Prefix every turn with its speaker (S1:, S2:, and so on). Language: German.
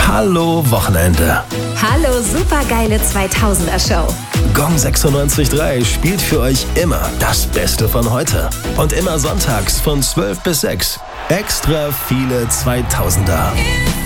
S1: Hallo Wochenende.
S2: Hallo supergeile 2000er Show.
S1: Gong 96.3 spielt für euch immer das Beste von heute. Und immer sonntags von 12 bis 6. Extra viele 2000er.